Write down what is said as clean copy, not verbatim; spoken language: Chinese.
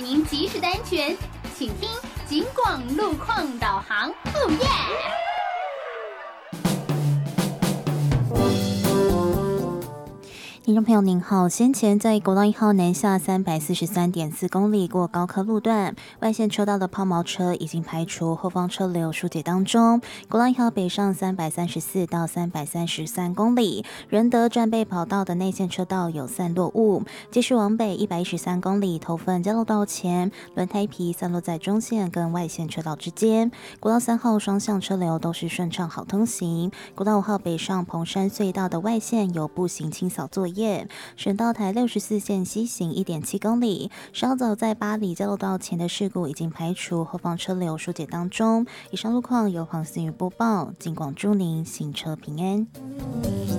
您及时的安全。请听警广路况导航。哦耶！ 听众朋友您好，先前在国道1号南下343.4公里过高科路段，外线车道的抛锚车已经排除，后方车流疏解当中。国道1号北上334到333公里，仁德战备跑道的内线车道有散落物，继续往北113公里，头份交流道前轮胎皮散落在中线跟外线车道之间。国道3号双向车流都是顺畅好通行。国道5号北上蓬山隧道的外线有步行清扫作业。省道台64线西行1.7公里，稍早在八里交流道前的事故已经排除，后方车流疏解当中。以上路况由黄思雨播报，警广祝您行车平安。